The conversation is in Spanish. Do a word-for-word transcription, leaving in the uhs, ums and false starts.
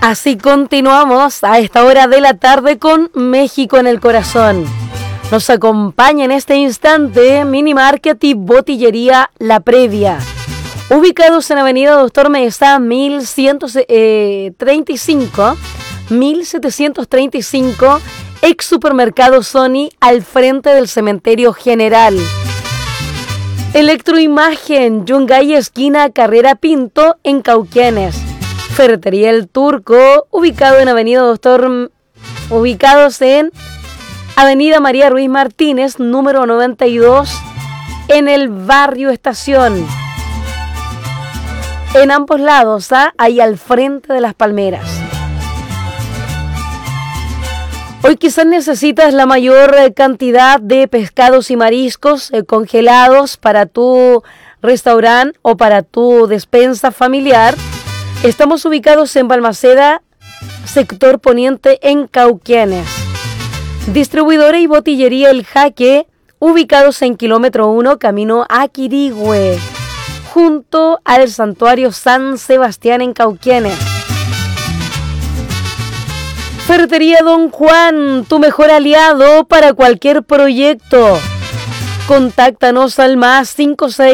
Así continuamos a esta hora de la tarde con México en el Corazón. Nos acompaña en este instante Mini Market y Botillería La Previa, ubicados en Avenida Doctor Mesa mil ciento treinta y cinco, mil setecientos treinta y cinco, ex Supermercado Sony, al frente del Cementerio General. Electroimagen, Yungay esquina Carrera Pinto en Cauquenes. Ferretería El Turco, ubicado en Avenida Doctor, ubicados en Avenida María Ruiz Martínez, número noventa y dos, en el barrio Estación. En ambos lados, ¿ah? Ahí al frente de las palmeras. Hoy quizás necesitas la mayor cantidad de pescados y mariscos eh, congelados para tu restaurante o para tu despensa familiar. Estamos ubicados en Balmaceda, sector poniente en Cauquenes. Distribuidora y botillería El Jaque, ubicados en kilómetro uno, camino a Quirigüe, junto al santuario San Sebastián en Cauquenes. Ferretería Don Juan, tu mejor aliado para cualquier proyecto. Contáctanos al más cinco seis